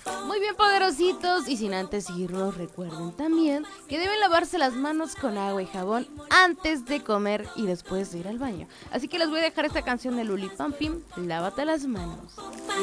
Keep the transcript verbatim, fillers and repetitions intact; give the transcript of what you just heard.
Muy bien, poderositos, y sin antes irnos, recuerden también que deben lavarse las manos con agua y jabón antes de comer y después de ir al baño. Así que les voy a dejar esta canción de Luli Pampim, Lávate las manos.